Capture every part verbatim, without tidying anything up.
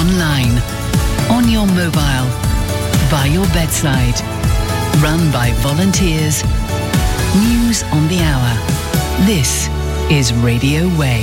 online, on your mobile, by your bedside. Run by volunteers. News on the hour. This is Radio Way.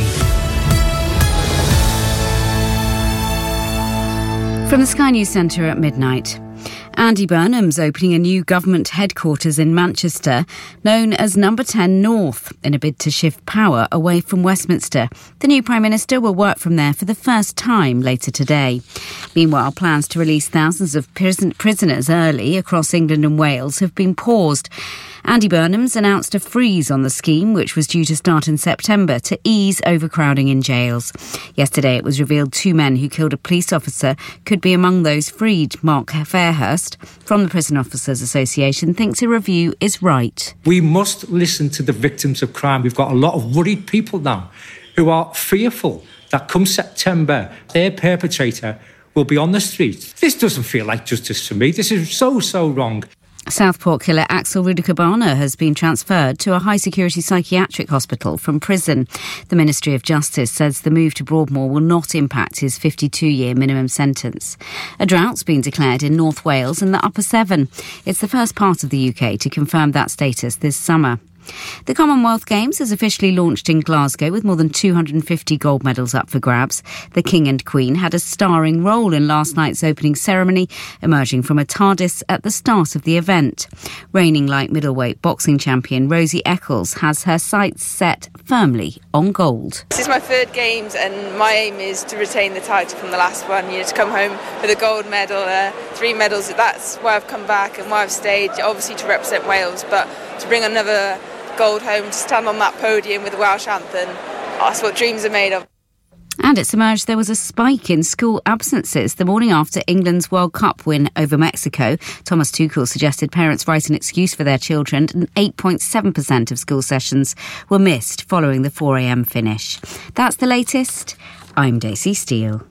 From the Sky News Centre at midnight. Andy Burnham's opening a new government headquarters in Manchester, known as Number ten North, in a bid to shift power away from Westminster. The new Prime Minister will work from there for the first time later today. Meanwhile, plans to release thousands of prison- prisoners early across England and Wales have been paused. Andy Burnham's announced a freeze on the scheme, which was due to start in September, to ease overcrowding in jails. Yesterday, it was revealed two men who killed a police officer could be among those freed. Mark Fairhurst from the Prison Officers Association thinks a review is right. We must listen to the victims of crime. We've got a lot of worried people now who are fearful that come September, their perpetrator will be on the streets. This doesn't feel like justice to me. This is so, so wrong. Southport killer Axel Rudakabana has been transferred to a high-security psychiatric hospital from prison. The Ministry of Justice says the move to Broadmoor will not impact his fifty-two-year minimum sentence. A drought's been declared in North Wales and the Upper Severn. It's the first part of the U K to confirm that status this summer. The Commonwealth Games has officially launched in Glasgow with more than two hundred fifty gold medals up for grabs. The King and Queen had a starring role in last night's opening ceremony, emerging from a TARDIS at the start of the event. Reigning light middleweight boxing champion Rosie Eccles has her sights set firmly on gold. This is my third Games and my aim is to retain the title from the last one, you know, to come home with a gold medal, uh, three medals. That's why I've come back and why I've stayed, obviously to represent Wales, but to bring another gold home, to stand on that podium with the Welsh anthem. That's what dreams are made of. And it's emerged there was a spike in school absences the morning after England's World Cup win over Mexico. Thomas Tuchel suggested parents write an excuse for their children, and eight point seven percent of school sessions were missed following the four a.m. finish. That's the latest. I'm Daisy Steele.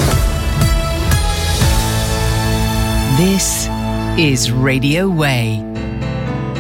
This is Radio Way.